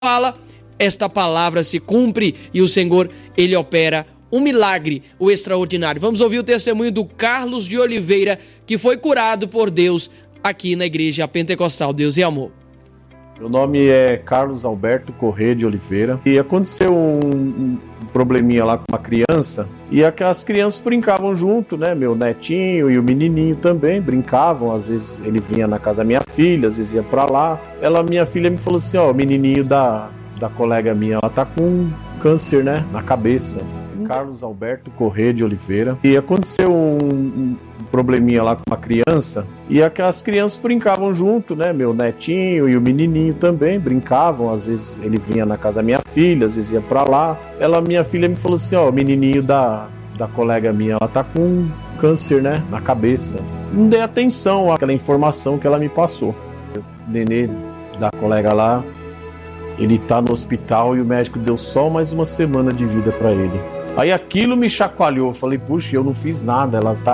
fala, esta palavra se cumpre e o Senhor, ele opera um milagre, o extraordinário. Vamos ouvir o testemunho do Carlos de Oliveira, que foi curado por Deus aqui na Igreja Pentecostal Deus e Amor. Meu nome é Carlos Alberto Corrêa de Oliveira e aconteceu um probleminha lá com uma criança e as crianças brincavam junto, né? Meu netinho e o menininho também brincavam, às vezes ele vinha na casa da minha filha, às vezes ia pra lá. Minha filha me falou assim, ó, o menininho da colega minha, ela tá com câncer, né, na cabeça. Carlos Alberto Corrêa de Oliveira e aconteceu um probleminha lá com uma criança e as crianças brincavam junto, né? Meu netinho e o menininho também brincavam, às vezes ele vinha na casa da minha filha, às vezes ia pra lá. Minha filha me falou assim, ó, o menininho da colega minha, ela tá com câncer, né, na cabeça. Não dei atenção àquela informação que ela me passou. O nenê da colega lá, ele tá no hospital e o médico deu só mais uma semana de vida pra ele. Aí aquilo me chacoalhou, falei, puxa, eu não fiz nada, ela tá